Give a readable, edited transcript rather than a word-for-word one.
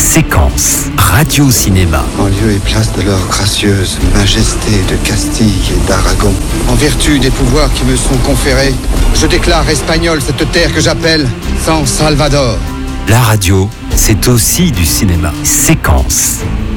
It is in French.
Séquence Radio-Cinéma. En lieu et place de leur gracieuse majesté de Castille et d'Aragon, en vertu des pouvoirs qui me sont conférés, je déclare espagnole cette terre que j'appelle San Salvador. La radio, c'est aussi du cinéma. Séquence.